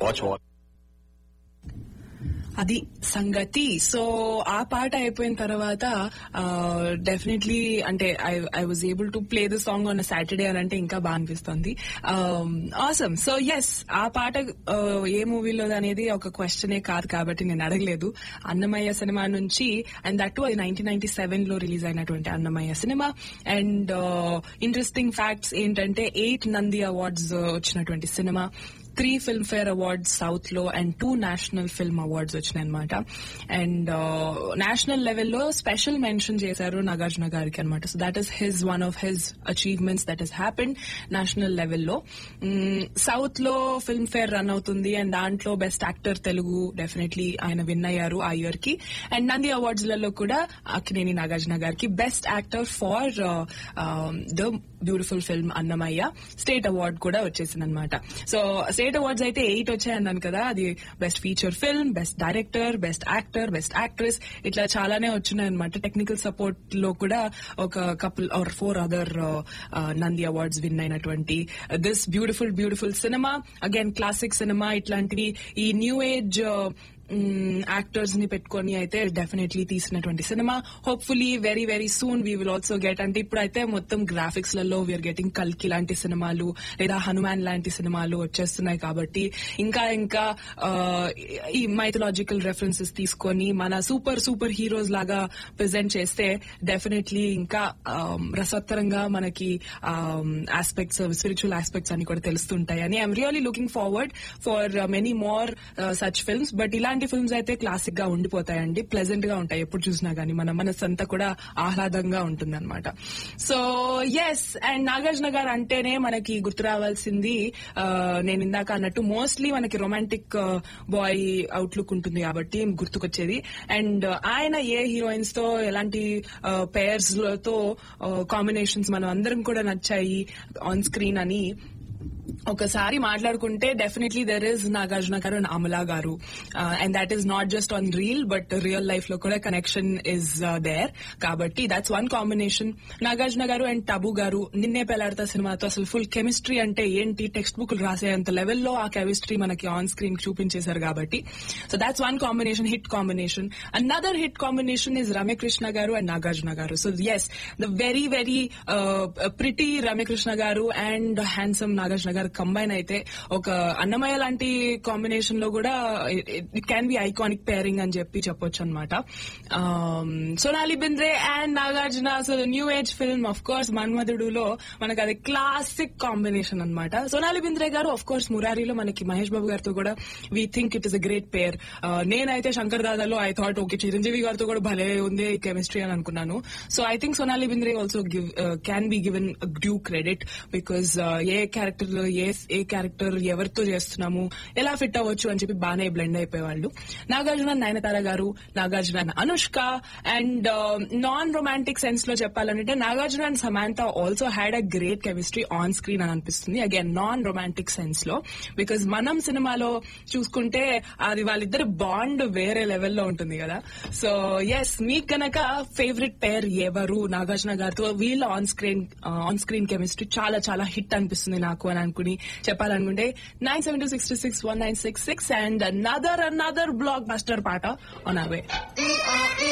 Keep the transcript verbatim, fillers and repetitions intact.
watch all. అది సంగతి. So ఆ పాట అయిపోయిన తర్వాత డెఫినెట్లీ అంటే I I was able to play the song on Saturday అని అంటే ఇంకా బాగా అనిపిస్తుంది. ఆసమ్. సో ఎస్, ఆ పాట ఏ మూవీలో అనేది ఒక క్వశ్చనే కాదు కాబట్టి నేను అడగలేదు. అన్నమయ్య సినిమా నుంచి, అండ్ దట్ టు అది నైన్టీన్ నైన్టీ సెవెన్ లో రిలీజ్ అయినటువంటి Annamayya cinema. And interesting facts ఏంటంటే ఎయిట్ నంది అవార్డ్స్ వచ్చినటువంటి cinema, three film fair awards south లో and two national film awards వచ్చినాయి అనమాట. అండ్ నేషనల్ లెవెల్లో స్పెషల్ మెన్షన్ చేశారు నాగార్జున గారికి అనమాట. So that is his one of his achievements that is happened national లెవెల్లో. సౌత్ లో ఫిల్మ్ ఫేర్ రన్ అవుతుంది అండ్ దాంట్లో బెస్ట్ యాక్టర్ తెలుగు డెఫినెట్లీ ఆయన విన్ అయ్యారు ఆ ఇయర్ కి. అండ్ నంది అవార్డ్స్ లలో కూడా అక్కినేని నాగార్జున గారికి best actor for the beautiful film Annamayya state award కూడా వచ్చేసింది అనమాట. సో స్టేట్ అవార్డ్స్ అయితే ఎయిట్ వచ్చాయన్నాను కదా, అది best feature film, best director, best actor, best actress, ఇట్లా చాలానే వచ్చినాయి అనమాట. టెక్నికల్ సపోర్ట్ లో కూడా ఒక couple are four other Nandi awards win అయినటువంటి this beautiful beautiful cinema. Again classic cinema. ఇట్లాంటివి ఈ న్యూ ఏజ్ యాక్టర్స్ ని పెట్టుకుని అయితే డెఫినెట్లీ తీసినటువంటి cinema. Hopefully very very soon we will also get, అంటే ఇప్పుడైతే మొత్తం గ్రాఫిక్స్ లలో వీఆర్ గెటింగ్ కల్కి లాంటి సినిమాలు లేదా హనుమాన్ లాంటి సినిమాలు వచ్చేస్తున్నాయి కాబట్టి ఇంకా ఇంకా ఈ మైథలాజికల్ రెఫరెన్సెస్ తీసుకొని మన సూపర్ సూపర్ హీరోస్ లాగా ప్రెజెంట్ చేస్తే డెఫినెట్లీ ఇంకా రసోత్తరంగా మనకి ఆస్పెక్ట్స్, స్పిరిచువల్ ఆస్పెక్ట్స్ అన్ని కూడా తెలుస్తుంటాయి అని I'm really looking forward for many more such films. But ఇలాంటి ఫిల్మ్స్ అయితే క్లాసిక్ గా ఉండిపోతాయండి, ప్లెజెంట్ గా ఉంటాయి ఎప్పుడు చూసినా గానీ, మన మనసు అంతా కూడా ఆహ్లాదంగా ఉంటుంది అనమాట. సో ఎస్, అండ్ నాగార్జున గారు అంటేనే మనకి గుర్తు రావాల్సింది నేను ఇందాక అన్నట్టు మోస్ట్లీ మనకి రొమాంటిక్ బాయ్ అవుట్లుక్ ఉంటుంది కాబట్టి గుర్తుకొచ్చేది. అండ్ ఆయన ఏ హీరోయిన్స్ తో ఎలాంటి పేర్స్ లతో కాంబినేషన్స్ మనం అందరం కూడా నచ్చాయి ఆన్ స్క్రీన్ అని ఒకసారి మాట్లాడుకుంటే డెఫినెట్లీ దెర్ ఇస్ నాగార్జున గారు అండ్ అమలా గారు. And that is not just on reel but real life లో కూడా కనెక్షన్ ఇస్ దేర్ కాబట్టి దట్స్ వన్ కాంబినేషన్. నాగార్జున గారు అండ్ టబు గారు నిన్నే పెళ్లాడతా సినిమాతో అసలు ఫుల్ కెమిస్ట్రీ అంటే ఏంటి టెక్స్ట్ బుక్ రాసేంత లెవెల్లో ఆ కెమిస్ట్రీ మనకి ఆన్ స్క్రీన్ చూపించేశారు కాబట్టి so that's one combination, hit combination. Another hit combination is Ramyakrishna గారు అండ్ నాగార్జున గారు. So yes, the very very pretty Ramyakrishna గారు అండ్ హ్యాండ్సమ్ నాగార్జున గారు కంబైన్ అయితే ఒక అన్నమయ్య లాంటి కాంబినేషన్ లో కూడా it can be iconic pairing అని చెప్పి చెప్పొచ్చు అనమాట. Sonali Bendre and Nagarjuna, so new age film of course మన్మధుడులో మనకు అది క్లాసిక్ కాంబినేషన్ అనమాట. సోనాలి బింద్రే గారు ఆఫ్ కోర్స్ మురారిలో మనకి మహేష్ బాబు గారితో కూడా we think it is a great పేర్. నేనైతే Shankar దాదాలో I thought okay Chiranjeevi గారితో కూడా భలే ఉంది కెమిస్ట్రీ అని అనుకున్నాను. So I think Sonali Bendre also give can be given due credit because A character లో ఏ ఏ క్యారెక్టర్ ఎవరితో చేస్తున్నాము ఎలా ఫిట్ అవ్వచ్చు అని చెప్పి బాగానే బ్లెండ్ అయిపోయేవాళ్ళు. నాగార్జున నయనతార గారు, Nagarjuna Anushka. And non romantic sense లో చెప్పాలంటే Nagarjuna and Samantha also had a great chemistry on screen అని అనిపిస్తుంది. అగైన్ నాన్ రొమాంటిక్ సెన్స్ లో బికాజ్ మనం సినిమాలో చూసుకుంటే అది వాళ్ళిద్దరు బాండ్ వేరే లెవెల్లో ఉంటుంది కదా. సో ఎస్, మీకు కనుక ఫేవరెట్ పేర్ ఎవరు నాగార్జున గారితో వీళ్ళ on screen on screen chemistry చాలా చాలా హిట్ అనిపిస్తుంది నాకు అని అనుకుని చెప్పాలనుకుంటే nine seven two six two six one nine six six and another another block buster పాట ఆన్ అవే.